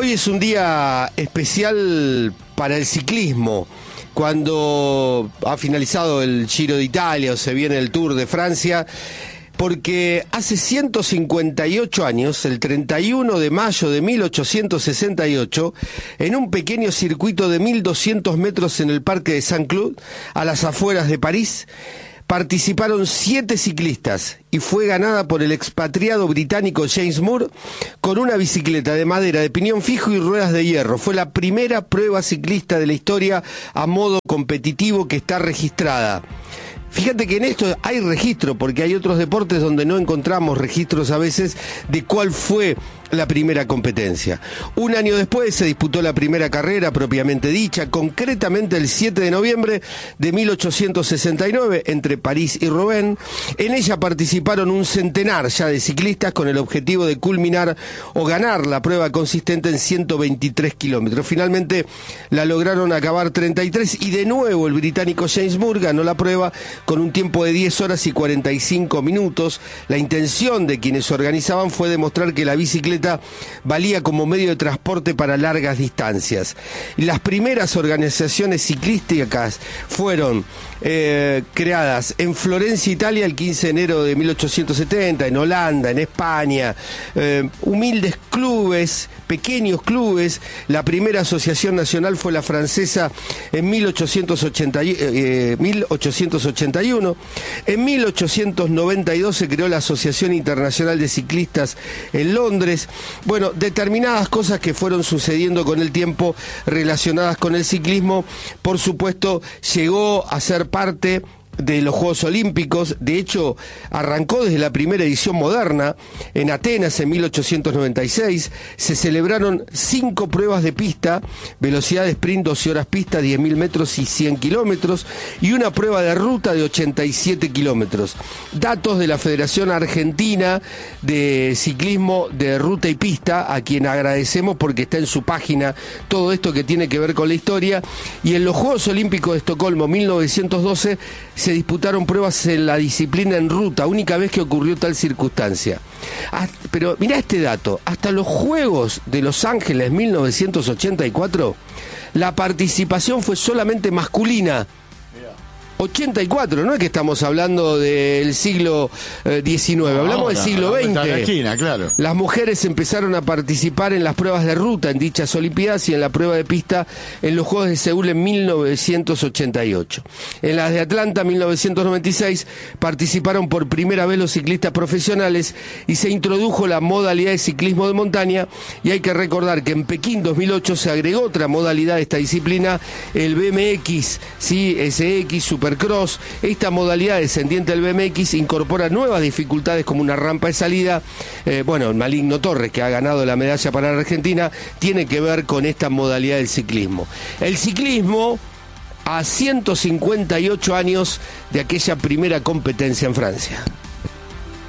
Hoy es un día especial para el ciclismo. Cuando ha finalizado el Giro de Italia o se viene el Tour de Francia, porque hace 158 años, el 31 de mayo de 1868, en un pequeño circuito de 1200 metros en el Parque de Saint-Cloud, a las afueras de París, participaron 7 ciclistas y fue ganada por el expatriado británico James Moore con una bicicleta de madera de piñón fijo y ruedas de hierro. Fue la primera prueba ciclista de la historia a modo competitivo que está registrada. Fíjate que en esto hay registro, porque hay otros deportes donde no encontramos registros a veces de cuál fue la primera competencia. Un año después se disputó la primera carrera propiamente dicha, concretamente el 7 de noviembre de 1869 entre París y Rouen. En ella participaron un centenar ya de ciclistas con el objetivo de culminar o ganar la prueba consistente en 123 kilómetros. Finalmente la lograron acabar 33 y de nuevo el británico James Moore ganó la prueba con un tiempo de 10 horas y 45 minutos. La intención de quienes organizaban fue demostrar que la bicicleta valía como medio de transporte para largas distancias. Las primeras organizaciones ciclísticas fueron creadas en Florencia, Italia, el 15 de enero de 1870, en Holanda, en España, humildes clubes, pequeños clubes. La primera asociación nacional fue la francesa en 1881. En 1892 se creó la Asociación Internacional de Ciclistas en Londres. Bueno, determinadas cosas que fueron sucediendo con el tiempo relacionadas con el ciclismo. Por supuesto, llegó a ser parte de los Juegos Olímpicos. De hecho, arrancó desde la primera edición moderna en Atenas en 1896. Se celebraron 5 pruebas de pista, velocidad de sprint 12 horas pista, 10.000 metros y 100 kilómetros, y una prueba de ruta de 87 kilómetros. Datos de la Federación Argentina de Ciclismo de Ruta y Pista, a quien agradecemos porque está en su página todo esto que tiene que ver con la historia. Y en los Juegos Olímpicos de Estocolmo 1912 se disputaron pruebas en la disciplina en ruta, única vez que ocurrió tal circunstancia. Pero mirá este dato, hasta los Juegos de Los Ángeles 1984, la participación fue solamente masculina. 84, no es que estamos hablando del siglo XIX, hablamos del siglo XX. Claro. Las mujeres empezaron a participar en las pruebas de ruta en dichas Olimpiadas y en la prueba de pista en los Juegos de Seúl en 1988. En las de Atlanta 1996 participaron por primera vez los ciclistas profesionales y se introdujo la modalidad de ciclismo de montaña, y hay que recordar que en Pekín 2008 se agregó otra modalidad de esta disciplina, el BMX, ¿sí? SX, Supercross. Esta modalidad descendiente del BMX incorpora nuevas dificultades como una rampa de salida. El Maligno Torres, que ha ganado la medalla para la Argentina, tiene que ver con esta modalidad del ciclismo. El ciclismo a 158 años de aquella primera competencia en Francia.